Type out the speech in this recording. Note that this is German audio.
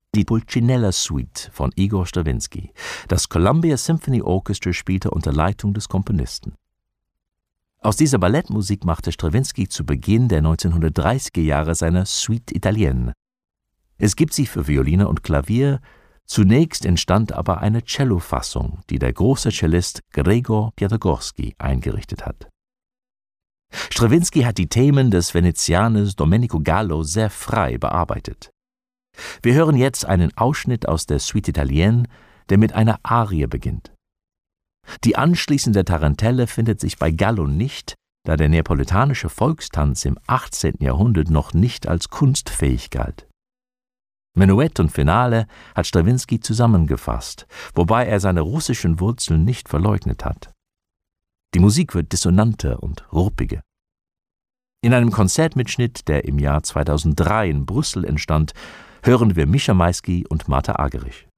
die Pulcinella-Suite von Igor Strawinski. Das Columbia Symphony Orchestra spielte unter Leitung des Komponisten. Aus dieser Ballettmusik machte Strawinski zu Beginn der 1930er Jahre seine Suite Italienne. Es gibt sie für Violine und Klavier, zunächst entstand aber eine Cellofassung, die der große Cellist Gregor Piatigorsky eingerichtet hat. Strawinski hat die Themen des Venezianers Domenico Gallo sehr frei bearbeitet. Wir hören jetzt einen Ausschnitt aus der Suite Italienne, der mit einer Arie beginnt. Die anschließende Tarantelle findet sich bei Gallo nicht, da der neapolitanische Volkstanz im 18. Jahrhundert noch nicht als kunstfähig galt. Menuett und Finale hat Strawinski zusammengefasst, wobei er seine russischen Wurzeln nicht verleugnet hat. Die Musik wird dissonanter und ruppiger. In einem Konzertmitschnitt, der im Jahr 2003 in Brüssel entstand, hören wir Mischa Maisky und Martha Argerich.